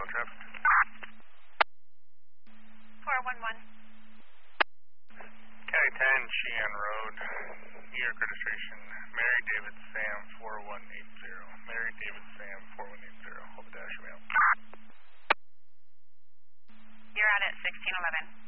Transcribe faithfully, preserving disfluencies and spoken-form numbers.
no traffic. four one one. County ten, Sheehan Road, New York registration, Mary David Sam four one eight zero. Mary David Sam four one eight zero. Hold the dash mail. You're on at sixteen eleven.